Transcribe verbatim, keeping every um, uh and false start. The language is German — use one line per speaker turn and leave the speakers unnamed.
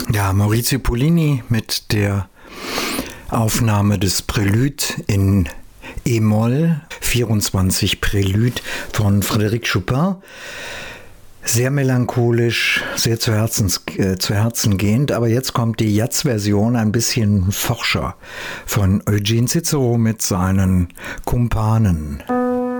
Ja, Maurizio Pollini mit der Aufnahme des Prelude in E-Moll, vierundzwanzig Prelude von Frédéric Chopin. Sehr melancholisch, sehr zu, Herzens, äh, zu Herzen gehend, aber jetzt kommt die Jazz-Version, ein bisschen forscher, von Eugene Cicero mit seinen Kumpanen.